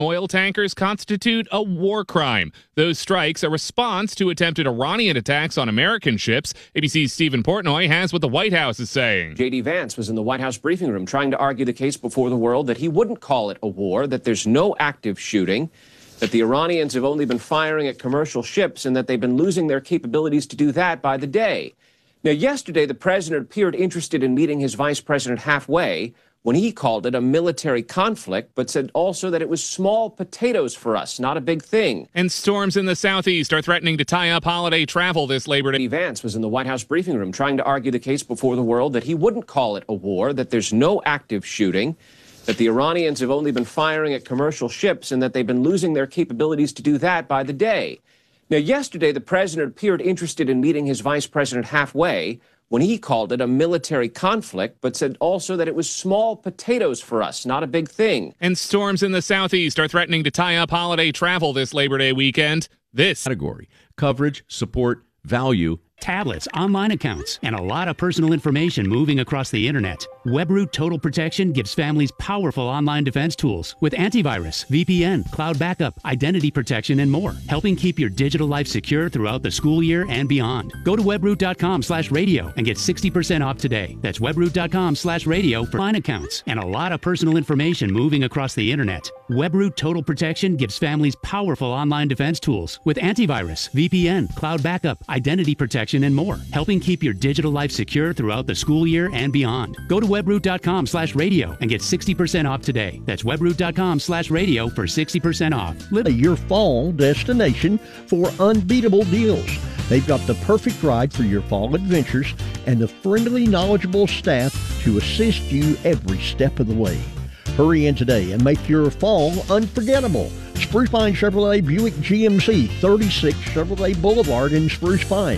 Oil tankers constitute a war crime. Those strikes a response to attempted Iranian attacks on American ships. ABC's Stephen Portnoy has what the White House is saying. J.D. Vance was in the White House briefing room trying to argue the case before the world that he wouldn't call it a war, that there's no active shooting, that the Iranians have only been firing at commercial ships, and that they've been losing their capabilities to do that by the day. Now, yesterday, the president appeared interested in meeting his vice president halfway when he called it a military conflict, but said also that it was small potatoes for us, not a big thing. And storms in the southeast are threatening to tie up holiday travel this Labor Day. J.D. Vance was in the White House briefing room trying to argue the case before the world that he wouldn't call it a war, that there's no active shooting, that the Iranians have only been firing at commercial ships, and that they've been losing their capabilities to do that by the day. Now, yesterday, the president appeared interested in meeting his vice president halfway when he called it a military conflict, but said also that it was small potatoes for us, not a big thing. And storms in the southeast are threatening to tie up holiday travel this Labor Day weekend. This category: coverage, support, value, tablets, online accounts, and a lot of personal information moving across the internet. Webroot Total Protection gives families powerful online defense tools with antivirus, VPN, cloud backup, identity protection, and more, helping keep your digital life secure throughout the school year and beyond. Go to webroot.com/radio and get 60% off today. That's webroot.com/radio for online accounts and a lot of personal information moving across the internet. Webroot Total Protection gives families powerful online defense tools with antivirus, VPN, cloud backup, identity protection, and more, helping keep your digital life secure throughout the school year and beyond. Go to webroot.com/radio and get 60% off today. That's webroot.com/radio for 60% off. Your fall destination for unbeatable deals. They've got the perfect ride for your fall adventures and the friendly, knowledgeable staff to assist you every step of the way. Hurry in today and make your fall unforgettable. Spruce Pine Chevrolet Buick GMC, 36 Chevrolet Boulevard in Spruce Pine.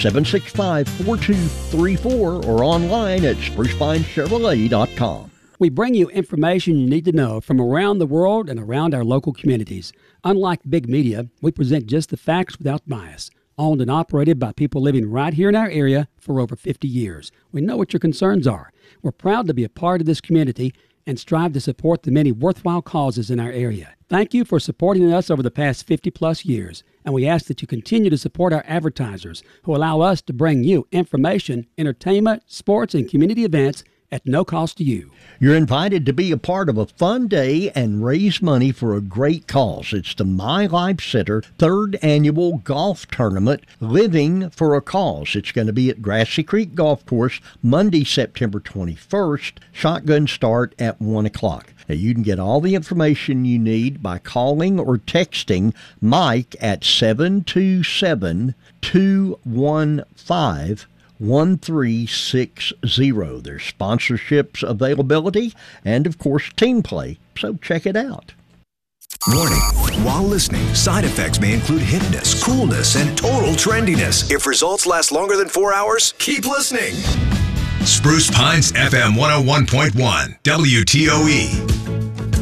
765-4234 or online at sprucepinechevrolet.com. We bring you information you need to know from around the world and around our local communities. Unlike big media, we present just the facts without bias. Owned and operated by people living right here in our area for over 50 years. We know what your concerns are. We're proud to be a part of this community and strive to support the many worthwhile causes in our area. Thank you for supporting us over the past 50-plus years, and we ask that you continue to support our advertisers who allow us to bring you information, entertainment, sports, and community events at no cost to you. You're invited to be a part of a fun day and raise money for a great cause. It's the My Life Center 3rd Annual Golf Tournament, Living for a Cause. It's going to be at Grassy Creek Golf Course Monday, September 21st. Shotgun start at 1 o'clock. Now, you can get all the information you need by calling or texting Mike at 727-215-1360. There's sponsorships availability and, of course, team play, so check it out. Warning. While listening, side effects may include hipness, coolness, and total trendiness. If results last longer than 4 hours, keep listening. Spruce Pines FM 101.1 WTOE.